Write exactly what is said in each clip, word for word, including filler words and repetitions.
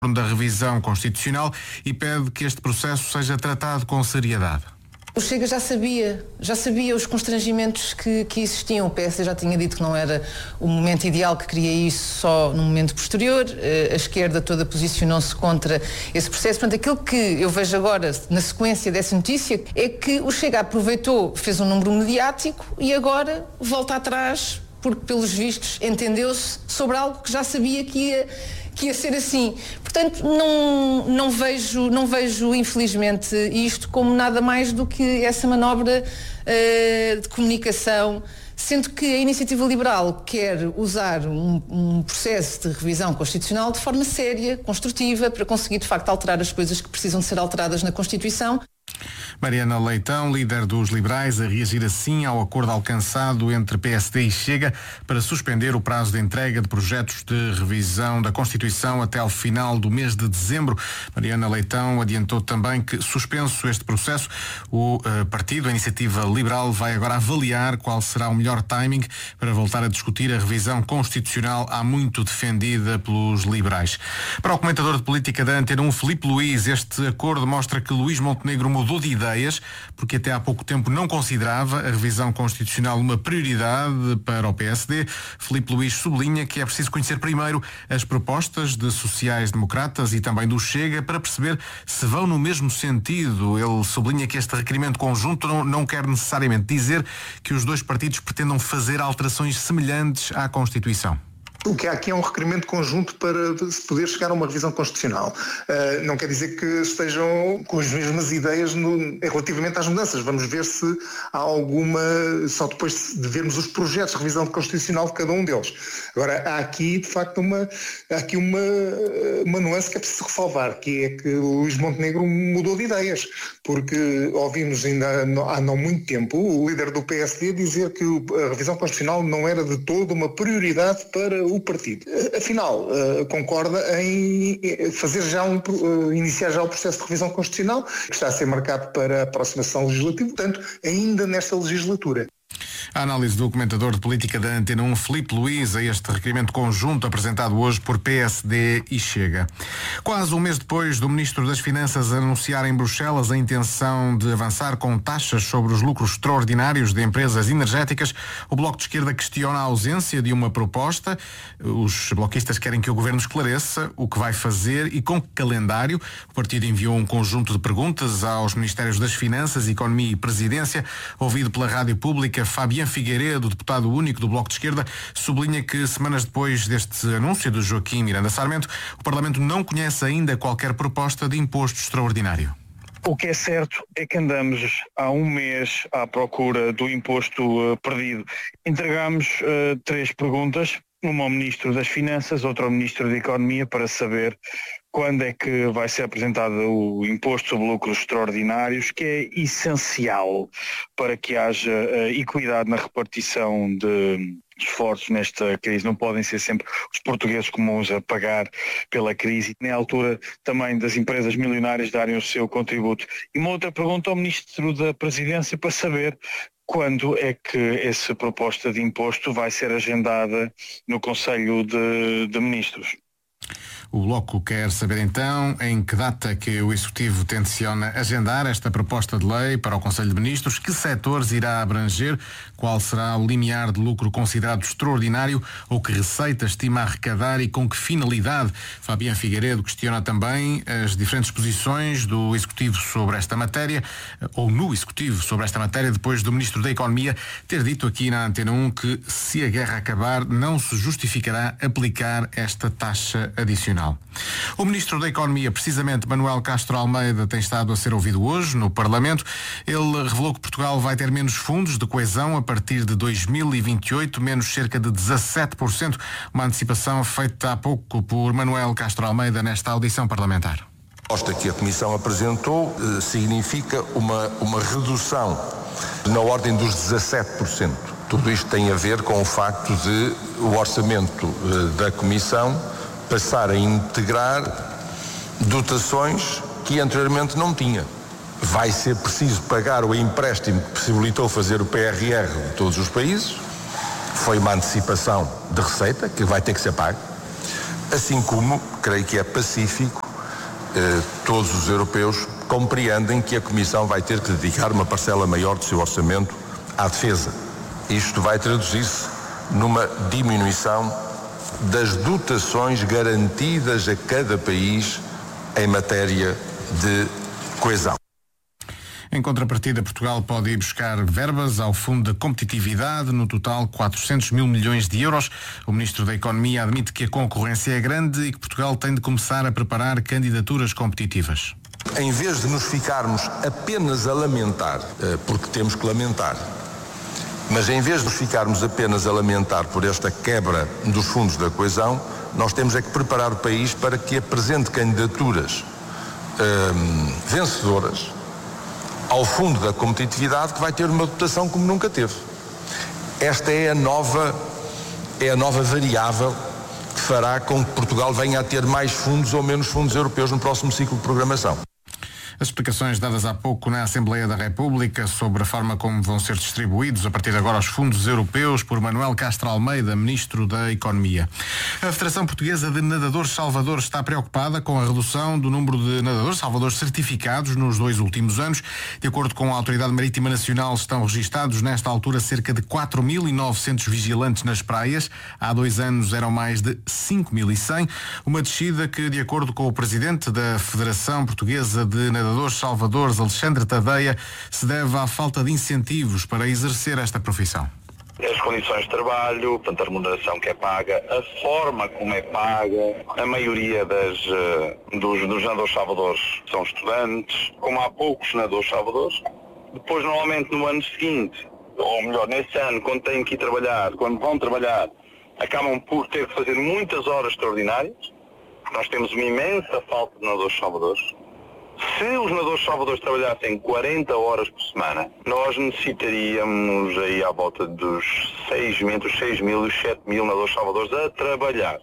da revisão constitucional e pede que este processo seja tratado com seriedade. O Chega já sabia, já sabia os constrangimentos que, que existiam. O P S D já tinha dito que não era o momento ideal, que queria isso só no momento posterior. A esquerda toda posicionou-se contra esse processo. Portanto, aquilo que eu vejo agora, na sequência dessa notícia, é que o Chega aproveitou, fez um número mediático e agora volta atrás, porque, pelos vistos, entendeu-se sobre algo que já sabia que ia, que ia ser assim. Portanto, não, não, vejo, não vejo, infelizmente, isto como nada mais do que essa manobra uh, de comunicação, sendo que a Iniciativa Liberal quer usar um, um processo de revisão constitucional de forma séria, construtiva, para conseguir, de facto, alterar as coisas que precisam de ser alteradas na Constituição. Mariana Leitão, líder dos Liberais, a reagir assim ao acordo alcançado entre P S D e Chega para suspender o prazo de entrega de projetos de revisão da Constituição até ao final do mês de dezembro. Mariana Leitão adiantou também que, suspenso este processo, o uh, partido, a Iniciativa Liberal, vai agora avaliar qual será o melhor timing para voltar a discutir a revisão constitucional há muito defendida pelos liberais. Para o comentador de política da Antena um, Filipe Luís, este acordo mostra que Luís Montenegro mudou de ideias, porque até há pouco tempo não considerava a revisão constitucional uma prioridade para o P S D. Filipe Luís sublinha que é preciso conhecer primeiro as propostas de sociais-democratas e também do Chega para perceber se vão no mesmo sentido. Ele sublinha que este requerimento conjunto não, não quer necessariamente dizer que os dois partidos pretendam fazer alterações semelhantes à Constituição. O que há aqui é um requerimento conjunto para se poder chegar a uma revisão constitucional. Uh, não quer dizer que estejam com as mesmas ideias no, relativamente às mudanças. Vamos ver se há alguma, só depois de vermos os projetos de revisão constitucional de cada um deles. Agora, há aqui, de facto, uma, há aqui uma, uma nuance que é preciso ressalvar, que é que o Luís Montenegro mudou de ideias, porque ouvimos ainda há não muito tempo o líder do P S D dizer que a revisão constitucional não era de todo uma prioridade para o partido. Afinal, uh, concorda em fazer já um, uh, iniciar já o processo de revisão constitucional, que está a ser marcado para a próxima sessão legislativa, portanto, ainda nesta legislatura. A análise do comentador de política da Antena um, Filipe Luís, a este requerimento conjunto apresentado hoje por P S D e Chega. Quase um mês depois do Ministro das Finanças anunciar em Bruxelas a intenção de avançar com taxas sobre os lucros extraordinários de empresas energéticas, o Bloco de Esquerda questiona a ausência de uma proposta. Os bloquistas querem que o Governo esclareça o que vai fazer e com que calendário. O partido enviou um conjunto de perguntas aos Ministérios das Finanças, Economia e Presidência. Ouvido pela Rádio Pública, Fabián Figueiredo, deputado único do Bloco de Esquerda, sublinha que semanas depois deste anúncio de Joaquim Miranda Sarmento, o Parlamento não conhece ainda qualquer proposta de imposto extraordinário. O que é certo é que andamos há um mês à procura do imposto uh, perdido. Entregámos uh, três perguntas, uma ao Ministro das Finanças, outra ao Ministro da Economia, para saber quando é que vai ser apresentado o imposto sobre lucros extraordinários, que é essencial para que haja uh, equidade na repartição de esforços nesta crise. Não podem ser sempre os portugueses comuns a pagar pela crise e, na altura, também das empresas milionárias darem o seu contributo. E uma outra pergunta ao Ministro da Presidência para saber quando é que essa proposta de imposto vai ser agendada no Conselho de, de Ministros. O Bloco quer saber então em que data que o Executivo tenciona agendar esta proposta de lei para o Conselho de Ministros, que setores irá abranger, qual será o limiar de lucro considerado extraordinário ou que receita estima arrecadar e com que finalidade. Fabián Figueiredo questiona também as diferentes posições do Executivo sobre esta matéria, ou no Executivo sobre esta matéria, depois do Ministro da Economia ter dito aqui na Antena um que, se a guerra acabar, não se justificará aplicar esta taxa adicional. O Ministro da Economia, precisamente Manuel Castro Almeida, tem estado a ser ouvido hoje no Parlamento. Ele revelou que Portugal vai ter menos fundos de coesão a partir de dois mil e vinte e oito, menos cerca de dezassete por cento, uma antecipação feita há pouco por Manuel Castro Almeida nesta audição parlamentar. A proposta que a Comissão apresentou eh, significa uma, uma redução na ordem dos dezassete por cento. Tudo isto tem a ver com o facto de o orçamento eh, da Comissão passar a integrar dotações que anteriormente não tinha. Vai ser preciso pagar o empréstimo que possibilitou fazer o P R R de todos os países. Foi uma antecipação de receita que vai ter que ser paga. Assim como, creio que é pacífico, eh, todos os europeus compreendem que a Comissão vai ter que dedicar uma parcela maior do seu orçamento à defesa. Isto vai traduzir-se numa diminuição das dotações garantidas a cada país em matéria de coesão. Em contrapartida, Portugal pode ir buscar verbas ao Fundo de Competitividade, no total quatrocentos mil milhões de euros. O Ministro da Economia admite que a concorrência é grande e que Portugal tem de começar a preparar candidaturas competitivas. Em vez de nos ficarmos apenas a lamentar, porque temos que lamentar, mas em vez de nos ficarmos apenas a lamentar por esta quebra dos fundos da coesão, nós temos é que preparar o país para que apresente candidaturas hum, vencedoras ao Fundo da Competitividade, que vai ter uma dotação como nunca teve. Esta é a nova, é a nova variável que fará com que Portugal venha a ter mais fundos ou menos fundos europeus no próximo ciclo de programação. As explicações dadas há pouco na Assembleia da República sobre a forma como vão ser distribuídos a partir de agora os fundos europeus por Manuel Castro Almeida, Ministro da Economia. A Federação Portuguesa de Nadadores Salvadores está preocupada com a redução do número de nadadores salvadores certificados nos dois últimos anos. De acordo com a Autoridade Marítima Nacional, estão registados nesta altura cerca de quatro mil e novecentos vigilantes nas praias. Há dois anos eram mais de cinco mil e cem. Uma descida que, de acordo com o Presidente da Federação Portuguesa de Nadadores Salvadores, Alexandre Tadeia, se deve à falta de incentivos para exercer esta profissão. As condições de trabalho, portanto a remuneração que é paga, a forma como é paga, a maioria das, dos, dos nadadores salvadores são estudantes, como há poucos nadadores salvadores, depois normalmente no ano seguinte, ou melhor, nesse ano, quando têm que ir trabalhar, quando vão trabalhar, acabam por ter que fazer muitas horas extraordinárias, porque nós temos uma imensa falta de nadadores salvadores. Se os nadadores salvadores trabalhassem quarenta horas por semana, nós necessitaríamos aí à volta dos seis mil, entre os seis mil e os sete mil nadadores salvadores a trabalhar.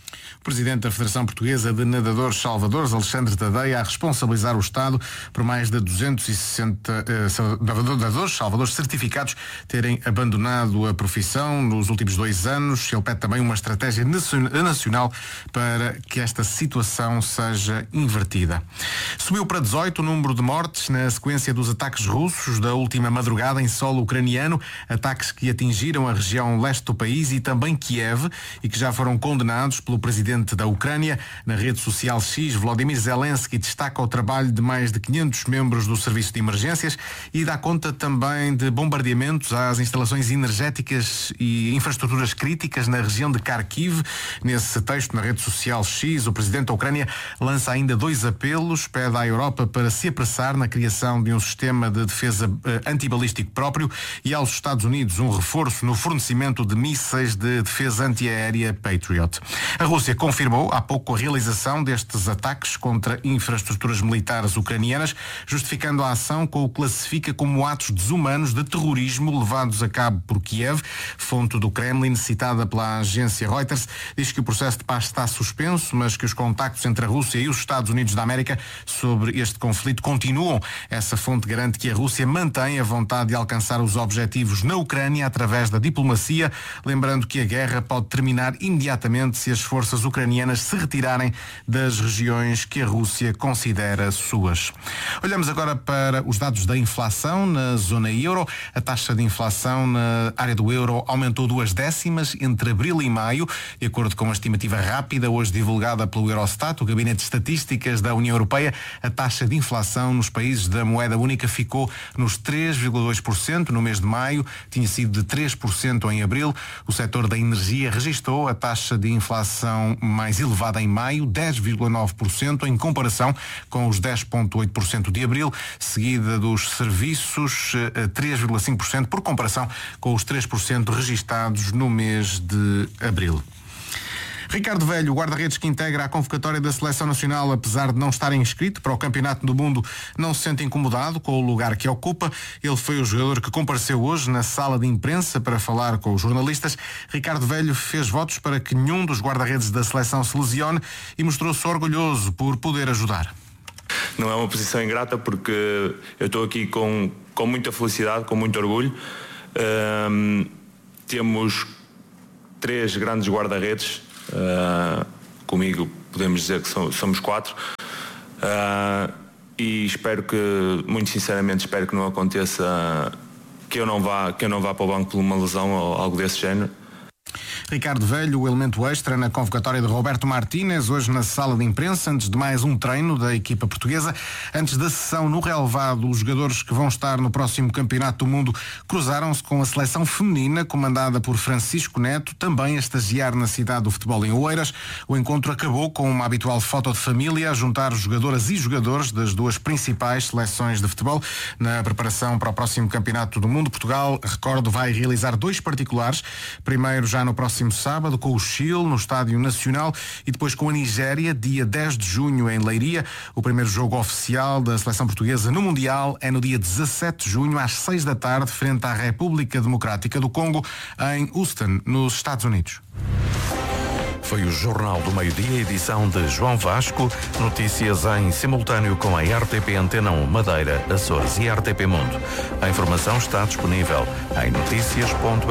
O Presidente da Federação Portuguesa de Nadadores Salvadores, Alexandre Tadeia, a responsabilizar o Estado por mais de duzentos e sessenta eh, nadadores salvadores certificados terem abandonado a profissão nos últimos dois anos. Ele pede também uma estratégia nacional para que esta situação seja invertida. Subiu para dezoito o número de mortes na sequência dos ataques russos da última madrugada em solo ucraniano, ataques que atingiram a região leste do país e também Kiev e que já foram condenados pelo Presidente da Ucrânia. Na rede social X, Volodymyr Zelensky destaca o trabalho de mais de quinhentos membros do Serviço de Emergências e dá conta também de bombardeamentos às instalações energéticas e infraestruturas críticas na região de Kharkiv. Nesse texto, na rede social X, o Presidente da Ucrânia lança ainda dois apelos, pede à Europa para se apressar na criação de um sistema de defesa antibalístico próprio e aos Estados Unidos um reforço no fornecimento de mísseis de defesa antiaérea Patriot. A Rússia confirmou há pouco a realização destes ataques contra infraestruturas militares ucranianas, justificando a ação com o que classifica como atos desumanos de terrorismo levados a cabo por Kiev. Fonte do Kremlin, citada pela agência Reuters, diz que o processo de paz está suspenso, mas que os contactos entre a Rússia e os Estados Unidos da América sobre este conflito continuam. Essa fonte garante que a Rússia mantém a vontade de alcançar os objetivos na Ucrânia através da diplomacia, lembrando que a guerra pode terminar imediatamente se as forças ucranianas se retirarem das regiões que a Rússia considera suas. Olhamos agora para os dados da inflação na zona euro. A taxa de inflação na área do euro aumentou duas décimas entre abril e maio, de acordo com a estimativa rápida hoje divulgada pelo Eurostat, o Gabinete de Estatísticas da União Europeia. A taxa de inflação nos países da moeda única ficou nos três vírgula dois por cento no mês de maio, tinha sido de três por cento em abril. O setor da energia registrou a taxa de inflação mais elevada em maio, dez vírgula nove por cento, em comparação com os dez vírgula oito por cento de abril, seguida dos serviços, três vírgula cinco por cento, por comparação com os três por cento registados no mês de abril. Ricardo Velho, guarda-redes que integra a convocatória da Seleção Nacional, apesar de não estar inscrito para o Campeonato do Mundo, não se sente incomodado com o lugar que ocupa. Ele foi o jogador que compareceu hoje na sala de imprensa para falar com os jornalistas. Ricardo Velho fez votos para que nenhum dos guarda-redes da seleção se lesione e mostrou-se orgulhoso por poder ajudar. Não é uma posição ingrata porque eu estou aqui com, com muita felicidade, com muito orgulho. Um, temos três grandes guarda-redes. Uh, comigo podemos dizer que somos quatro. Uh, e espero que, muito sinceramente, espero que não aconteça que eu não vá, que eu não vá para o banco por uma lesão ou algo desse género. Ricardo Velho, o elemento extra na convocatória de Roberto Martínez, hoje na sala de imprensa, antes de mais um treino da equipa portuguesa. Antes da sessão no relvado, os jogadores que vão estar no próximo Campeonato do Mundo cruzaram-se com a seleção feminina, comandada por Francisco Neto, também a estagiar na cidade do futebol em Oeiras. O encontro acabou com uma habitual foto de família a juntar jogadoras e jogadores das duas principais seleções de futebol. Na preparação para o próximo Campeonato do Mundo, Portugal, recordo, vai realizar dois particulares. Primeiro já no próximo sábado com o Chile no Estádio Nacional e depois com a Nigéria, dia dez de junho em Leiria. O primeiro jogo oficial da seleção portuguesa no Mundial é no dia dezassete de junho às seis da tarde frente à República Democrática do Congo em Houston, nos Estados Unidos. Foi o Jornal do Meio-Dia, edição de João Vasco. Notícias em simultâneo com a R T P Antena um, Madeira, Açores e R T P Mundo. A informação está disponível em notícias ponto